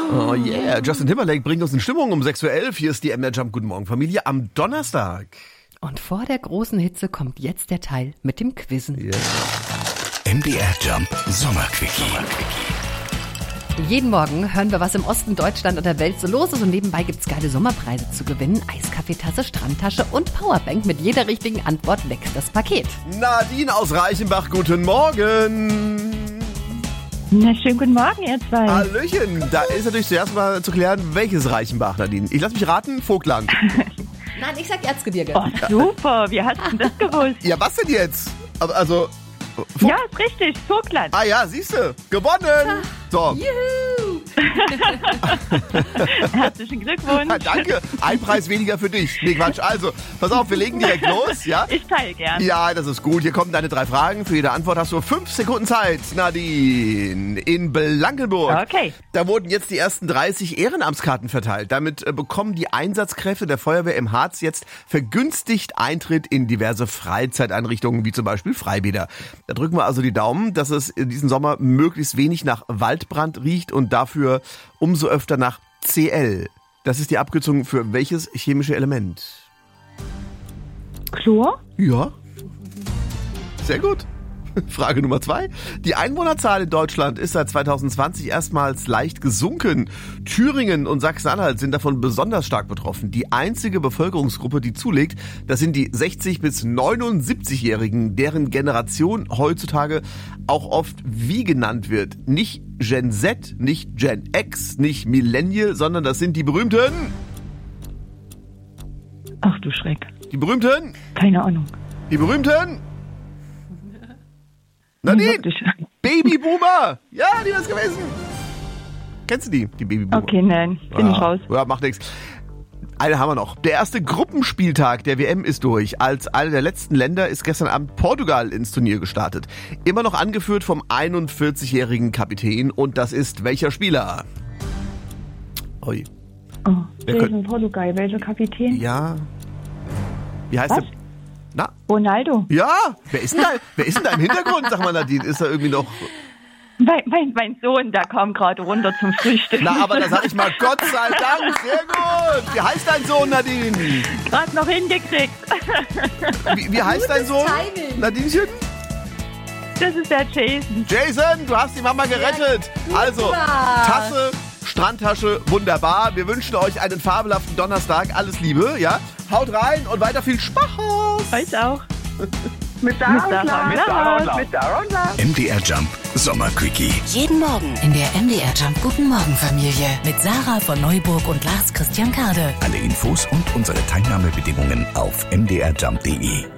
Oh yeah, Justin Timberlake bringt uns in Stimmung um 6.11 Uhr. Hier ist die MDR Jump Guten Morgen Familie am Donnerstag. Und vor der großen Hitze kommt jetzt der Teil mit dem Quizzen. Yeah. MDR Jump Sommerquickie. Jeden Morgen hören wir, was im Osten, Deutschland und der Welt so los ist. Und nebenbei gibt's geile Sommerpreise zu gewinnen. Eiskaffeetasse, Strandtasche und Powerbank. Mit jeder richtigen Antwort wächst das Paket. Nadine aus Reichenbach, guten Morgen. Na, schönen guten Morgen, ihr zwei. Hallöchen. Da ist natürlich zuerst mal zu klären, welches Reichenbach, Nadine. Ich lasse mich raten, Vogtland. Nein, ich sag Erzgebirge. Oh, super. Wie hast du das gewusst? Ja, was denn jetzt? Also... Ja, ist richtig. Vogtland. Ah ja, siehste, gewonnen. So. Juhu! Herzlichen Glückwunsch. Ja, danke. Ein Preis weniger für dich. Nee, Quatsch. Also, pass auf, wir legen direkt los, ja? Ich teile gern. Ja, das ist gut. Hier kommen deine 3 Fragen. Für jede Antwort hast du 5 Sekunden Zeit, Nadine. In Blankenburg. Okay. Da wurden jetzt die ersten 30 Ehrenamtskarten verteilt. Damit bekommen die Einsatzkräfte der Feuerwehr im Harz jetzt vergünstigt Eintritt in diverse Freizeiteinrichtungen, wie zum Beispiel Freibäder. Da drücken wir also die Daumen, dass es in diesem Sommer möglichst wenig nach Waldbrand riecht und dafür umso öfter nach Cl. Das ist die Abkürzung für welches chemische Element? Chlor? Ja. Sehr gut. Frage Nummer 2. Die Einwohnerzahl in Deutschland ist seit 2020 erstmals leicht gesunken. Thüringen und Sachsen-Anhalt sind davon besonders stark betroffen. Die einzige Bevölkerungsgruppe, die zulegt, das sind die 60- bis 79-Jährigen, deren Generation heutzutage auch oft wie genannt wird. Nicht Gen Z, nicht Gen X, nicht Millennial, sondern das sind die berühmten... Ach du Schreck. Die berühmten... Keine Ahnung. Die berühmten... Nadine! Babyboomer! Ja, die war's gewesen. Kennst du die Babyboomer? Okay, nein, bin ich raus. Ja, macht nichts. Eine haben wir noch. Der erste Gruppenspieltag der WM ist durch. Als einer der letzten Länder ist gestern Abend Portugal ins Turnier gestartet. Immer noch angeführt vom 41-jährigen Kapitän. Und das ist welcher Spieler? Ui. Oh, welchen Portugal? Welcher Kapitän? Ja. Wie heißt Was? der? Na? Ronaldo. Ja. Wer ist denn da im Hintergrund? Sag mal, Nadine, ist da irgendwie noch... Mein Sohn, der kam gerade runter zum Frühstück. Na, aber da sag ich mal, Gott sei Dank, sehr gut. Wie heißt dein Sohn, Nadine? Gerade noch hingekriegt. Wie heißt dein Sohn? Timing. Nadinechen? Das ist der Jason. Jason, du hast die Mama gerettet. Also, Tasse, Strandtasche, wunderbar. Wir wünschen euch einen fabelhaften Donnerstag. Alles Liebe, ja? Haut rein und weiter viel Spaß. Euch auch. Mit Sarah und Lars. MDR Jump Sommerquickie. Jeden Morgen in der MDR Jump Guten Morgen Familie mit Sarah von Neuburg und Lars Christian Kade. Alle Infos und unsere Teilnahmebedingungen auf mdrjump.de.